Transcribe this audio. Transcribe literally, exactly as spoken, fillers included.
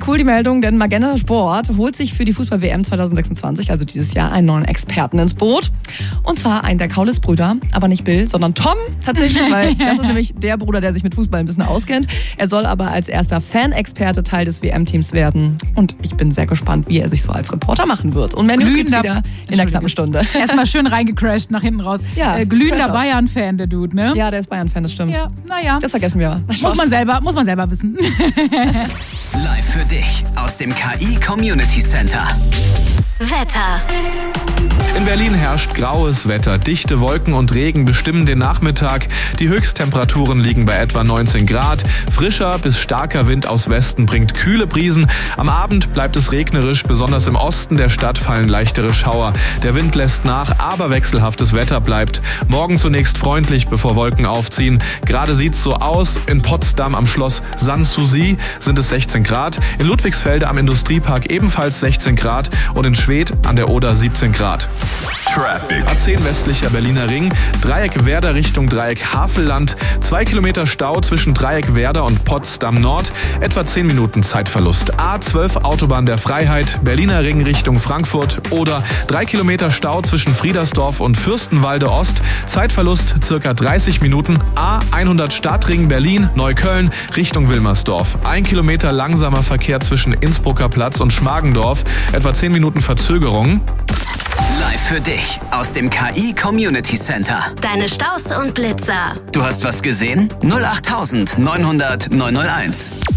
cool, die Meldung, denn Magenta Sport holt sich für die Fußball-W M zwanzig sechsundzwanzig, also dieses Jahr, einen neuen Experten ins Boot. Und zwar einen der Kaulitz-Brüder, aber nicht Bill, sondern Tom tatsächlich, weil das ist nämlich der Bruder, der sich mit Fußball ein bisschen auskennt. Er soll aber als erster Fan-Experte Teil des W M-Teams werden. Und ich bin sehr gespannt, wie er sich so als Reporter machen wird. Und mehr News gibt's wieder in der knappen Stunde. Erstmal schön reingecrashed nach hinten raus. Ja, äh, glühender Bayern-Fan, der Dude, ne? Ja, der ist Bayern-Fan, das stimmt. Ja, naja. Das vergessen wir. Muss man selber, muss man selber wissen. Live für dich aus dem K I Community Center. Wetter. In Berlin herrscht graues Wetter. Dichte Wolken und Regen bestimmen den Nachmittag. Die Höchsttemperaturen liegen bei etwa neunzehn Grad. Frischer bis starker Wind aus Westen bringt kühle Brisen. Am Abend bleibt es regnerisch. Besonders im Osten der Stadt fallen leichtere Schauer. Der Wind lässt nach, aber wechselhaftes Wetter bleibt. Morgen zunächst freundlich, bevor Wolken aufziehen. Gerade sieht's so aus. In Potsdam am Schloss Sanssouci sind es sechzehn Grad. In Ludwigsfelde am Industriepark ebenfalls sechzehn Grad. Und in Schwedt an der Oder siebzehn Grad. Traffic. A zehn westlicher Berliner Ring, Dreieck Werder Richtung Dreieck Havelland, zwei Kilometer Stau zwischen Dreieck Werder und Potsdam Nord, etwa zehn Minuten Zeitverlust. A zwölf Autobahn der Freiheit, Berliner Ring Richtung Frankfurt oder drei Kilometer Stau zwischen Friedersdorf und Fürstenwalde Ost, Zeitverlust circa dreißig Minuten. A hundert Stadtring Berlin, Neukölln Richtung Wilmersdorf, ein Kilometer langsamer Verkehr zwischen Innsbrucker Platz und Schmargendorf, etwa zehn Minuten Verzögerung. Live für dich aus dem K I Community Center. Deine Staus und Blitzer. Du hast was gesehen? null acht neun null null neun null eins.